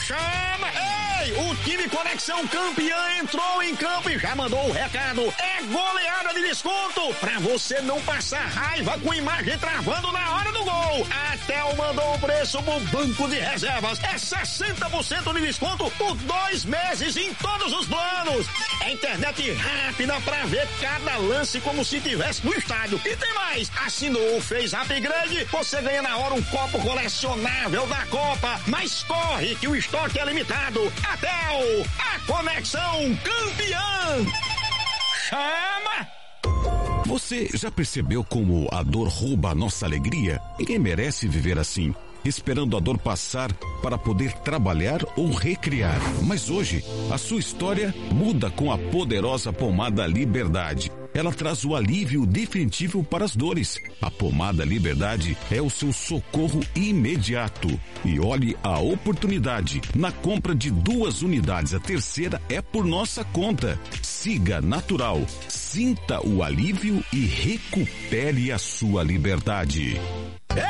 Chama! Ei, o time Conexão Campeã entrou em campo e já mandou o recado. É goleada de desconto pra você não passar raiva com imagem travando na hora do gol. A Tel mandou o preço pro banco de reservas. É 60% de desconto por 2 meses em todos os planos. É internet rápida pra ver cada lance como se estivesse no estádio. E tem mais, assinou, fez upgrade, você ganha na hora um copo colecionável da Copa. Mas corre que o estoque é limitado. Atel, a Conexão Campeã. Chama! Você já percebeu como a dor rouba a nossa alegria? Ninguém merece viver assim, esperando a dor passar para poder trabalhar ou recriar. Mas hoje, a sua história muda com a poderosa pomada Liberdade. Ela traz o alívio definitivo para as dores. A pomada Liberdade é o seu socorro imediato. E olhe a oportunidade. Na compra de 2 unidades, a terceira é por nossa conta. Siga Natural. Sinta o alívio e recupere a sua liberdade.